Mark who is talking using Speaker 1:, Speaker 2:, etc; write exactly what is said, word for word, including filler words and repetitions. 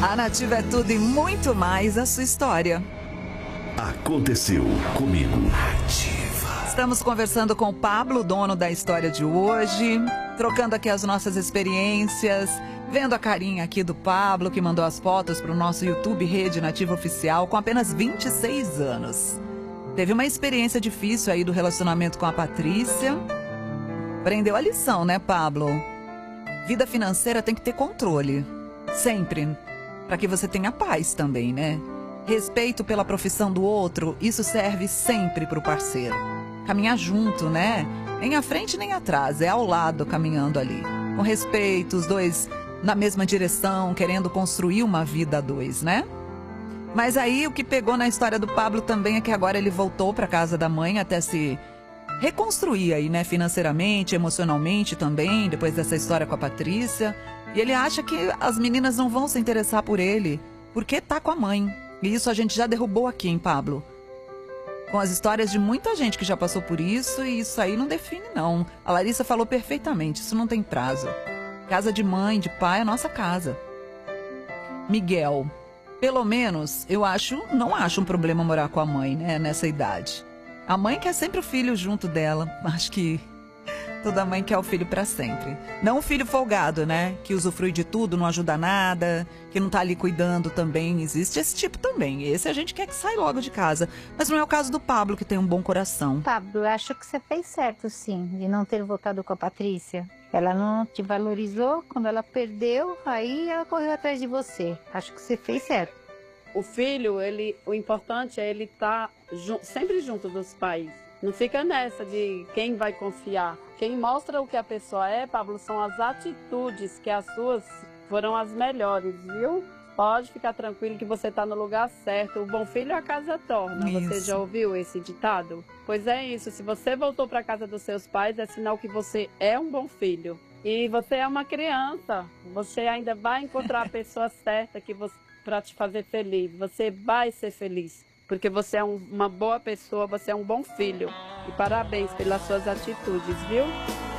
Speaker 1: A Nativa é tudo e muito mais a sua história.
Speaker 2: Aconteceu comigo. Nativa.
Speaker 1: Estamos conversando com o Pablo, dono da história de hoje, trocando aqui as nossas experiências, vendo a carinha aqui do Pablo, que mandou as fotos para o nosso YouTube Rede Nativa Oficial, com apenas vinte e seis anos. Teve uma experiência difícil aí do relacionamento com a Patrícia. Aprendeu a lição, né, Pablo? Vida financeira tem que ter controle. Sempre. Para que você tenha paz também, né? Respeito pela profissão do outro, isso serve sempre para o parceiro. Caminhar junto, né? Nem à frente nem atrás, é ao lado caminhando ali. Com respeito, os dois na mesma direção, querendo construir uma vida a dois, né? Mas aí o que pegou na história do Pablo também é que agora ele voltou para casa da mãe até se reconstruir aí, né? Financeiramente, emocionalmente também, depois dessa história com a Patrícia. E ele acha que as meninas não vão se interessar por ele, porque tá com a mãe. E isso a gente já derrubou aqui, hein, Pablo? Com as histórias de muita gente que já passou por isso, e isso aí não define, não. A Larissa falou perfeitamente, isso não tem prazo. Casa de mãe, de pai, é a nossa casa. Miguel, pelo menos, eu acho, não acho um problema morar com a mãe, né, nessa idade. A mãe quer sempre o filho junto dela. Acho que toda mãe quer o filho pra sempre. Não o filho folgado, né? Que usufrui de tudo, não ajuda nada, que não tá ali cuidando também. Existe esse tipo também. Esse a gente quer que saia logo de casa. Mas não é o caso do Pablo, que tem um bom coração.
Speaker 3: Pablo, eu acho que você fez certo, sim, de não ter voltado com a Patrícia. Ela não te valorizou, quando ela perdeu, aí ela correu atrás de você. Acho que você fez certo.
Speaker 4: O filho, ele, o importante é ele estar ju- sempre junto dos pais. Não fica nessa de quem vai confiar. Quem mostra o que a pessoa é, Pablo, são as atitudes, que as suas foram as melhores, viu? Pode ficar tranquilo que você está no lugar certo. O bom filho a casa torna.
Speaker 1: Isso.
Speaker 4: Você já ouviu esse ditado? Pois é isso. Se você voltou para a casa dos seus pais, é sinal que você é um bom filho. E você é uma criança. Você ainda vai encontrar a pessoa certa que você para te fazer feliz. Você vai ser feliz. Porque você é um, uma boa pessoa, você é um bom filho. E parabéns pelas suas atitudes, viu?